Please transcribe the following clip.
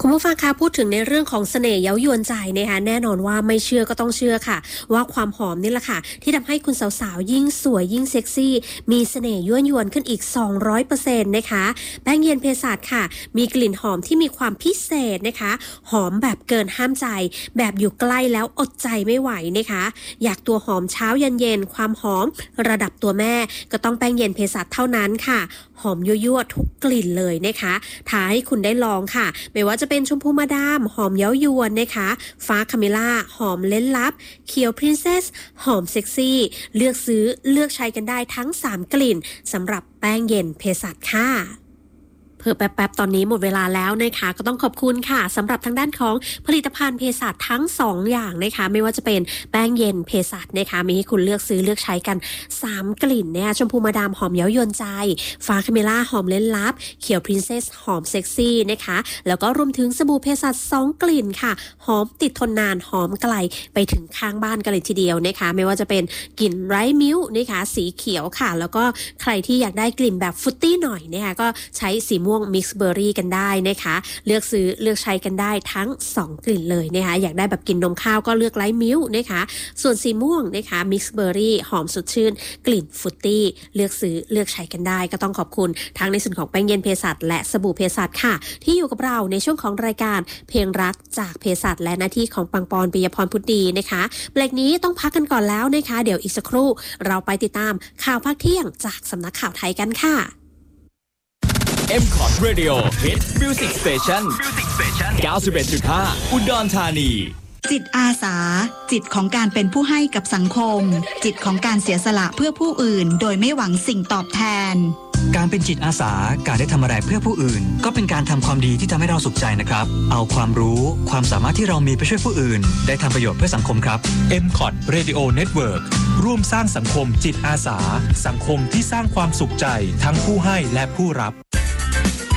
คุณผู้ฟังคะพูดถึงในเรื่องของเสน่ห์เย้ายวนใจนะคะแน่นอนว่าไม่เชื่อก็ต้องเชื่อค่ะว่าความหอมนี่แหละค่ะที่ทำให้คุณสาวๆยิ่งสวยยิ่งเซ็กซี่มีเสน่ห์ยั่วยวนขึ้นอีก 200% นะคะแป้งเย็นเภสัชค่ะมีกลิ่นหอมที่มีความพิเศษนะคะหอมแบบเกินห้ามใจแบบอยู่ใกล้แล้วอดใจไม่ไหวนะคะอยากตัวหอมเช้าเย็นๆความหอมระดับตัวแม่ก็ต้องแป้งเย็นเภสัชเท่านั้นค่ะหอมยั่วๆทุกกลิ่นเลยนะคะท้าให้คุณได้ลองค่ะไม่ว่าจะเป็นชมพูมาดามหอมเย้ายวนนะคะฟ้าคาเมล่าหอมเล้นลับเขียวพรินเซสหอมเซ็กซี่เลือกซื้อเลือกใช้กันได้ทั้ง3กลิ่นสำหรับแป้งเย็นเภสัชค่ะเพื่อแป๊บๆตอนนี้หมดเวลาแล้วนะคะก็ต้องขอบคุณค่ะสำหรับทางด้านของผลิตภัณฑ์เภสัชทั้ง2อย่างนะคะไม่ว่าจะเป็นแป้งเย็นเภสัชนะคะมีให้คุณเลือกซื้อเลือกใช้กัน3กลิ่นเนี่ยชมพูมาดามหอมเย้ายวนใจฟ้าคาเมล่าหอมเล้นลับเขียวพรินเซสหอมเซ็กซี่นะคะแล้วก็รวมถึงสบู่เภสัช2กลิ่นค่ะหอมติดทนนานหอมไกลไปถึงข้างบ้านกันเลยทีเดียวนะคะไม่ว่าจะเป็นกลิ่นไรซ์มิลค์นะคะสีเขียวค่ะแล้วก็ใครที่อยากได้กลิ่นแบบฟรุตตี้หน่อยนะคะก็ใช้สีม่วงมิกซ์เบอร์รี่กันได้นะคะเลือกซื้อเลือกใช้กันได้ทั้ง2กลิ่นเลยนะคะอยากได้แบบกินนมข้าวก็เลือกไลท์มิลค์นะคะส่วนสีม่วงนะคะมิกซ์เบอร์รี่หอมสดชื่นกลิ่นฟรุตตี้เลือกซื้อเลือกใช้กันได้ก็ต้องขอบคุณทั้งในส่วนของแป้งเย็นเภสัชและสบู่เภสัชค่ะที่อยู่กับเราในช่วงของรายการเพลงรักจากเภสัชและหน้าที่ของปังปอนปิยพรพุทธดีนะคะเบรกนี้ต้องพักกันก่อนแล้วนะคะเดี๋ยวอีกสักครู่เราไปติดตามข่าวภาคเที่ยงจากสำนักข่าวไทยกันค่ะ M-Cot Radio Hit Music Station 91.5 อุดรธานีจิตอาสาจิตของการเป็นผู้ให้กับสังคมจิตของการเสียสละเพื่อผู้อื่นโดยไม่หวังสิ่งตอบแทนการเป็นจิตอาสาการได้ทำอะไรเพื่อผู้อื่นก็เป็นการทำความดีที่ทำให้เราสุขใจนะครับเอาความรู้ความสามารถที่เรามีไปช่วยผู้อื่นได้ทำประโยชน์เพื่อสังคมครับ M-Cot Radio Network ร่วมสร้างสังคมจิตอาสาสังคมที่สร้างความสุขใจทั้งผู้ให้และผู้รับ